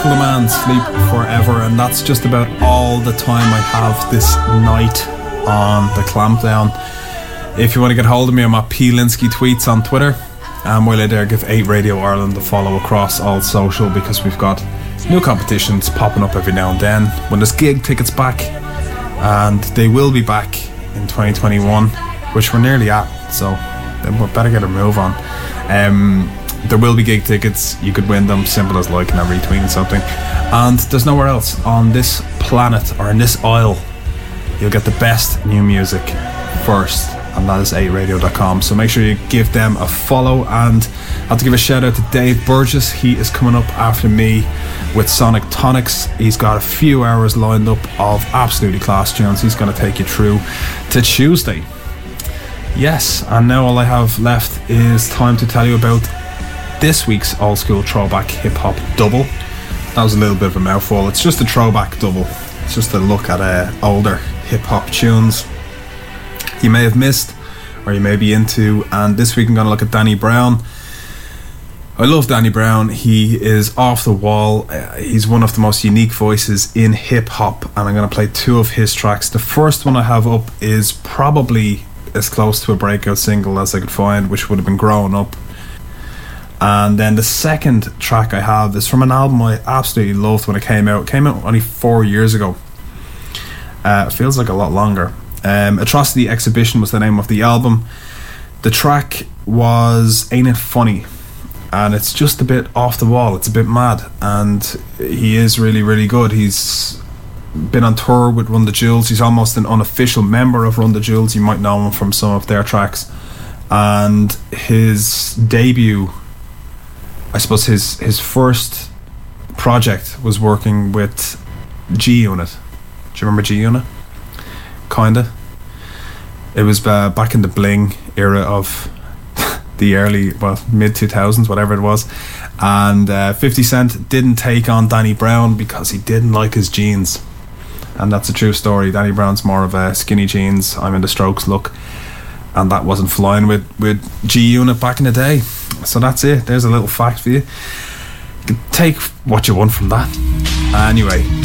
The Man Sleep Forever, and that's just about all the time I have this night on the Clampdown. If you want to get hold of me, I'm at P.Linsky Tweets on Twitter, and while you're there, give 8 Radio Ireland a follow across all social, because we've got new competitions popping up every now and then. When there's gig tickets back, and they will be back in 2021, which we're nearly at, so we better get a move on. There will be gig tickets. You could win them, simple as liking and retweeting something. And there's nowhere else on this planet or in this isle you'll get the best new music first, and that is 8radio.com. So make sure you give them a follow. And I have to give a shout out to Dave Burgess. He is coming up after me with Sonic Tonics. He's got a few hours lined up of absolutely class tunes. He's going to take you through to Tuesday. Yes, and now all I have left is time to tell you about this week's old school throwback hip hop double. That was a little bit of a mouthful. It's just a throwback double. It's just a look at older hip hop tunes you may have missed or you may be into. And this week I'm going to look at Danny Brown. I love Danny Brown. He is off the wall. He's one of the most unique voices in hip hop, and I'm going to play 2 of his tracks. The first one I have up is probably as close to a breakout single as I could find, which would have been Growing Up. And then the second track I have is from an album I absolutely loved when it came out. It came out only 4 years ago. It feels like a lot longer. Atrocity Exhibition was the name of the album. The track was Ain't It Funny, and it's just a bit off the wall. It's a bit mad, and he is really, really good. He's been on tour with Run the Jewels. He's almost an unofficial member of Run the Jewels. You might know him from some of their tracks. And his debut, I suppose his first project, was working with G-Unit. Do you remember G-Unit? Kinda. It was back in the bling era of the early, mid-2000s, whatever it was. And 50 Cent didn't take on Danny Brown because he didn't like his jeans. And that's a true story. Danny Brown's more of a skinny jeans, I'm in the Strokes look. And that wasn't flying with G-Unit back in the day. So that's it. There's a little fact for you. You can take what you want from that. Anyway,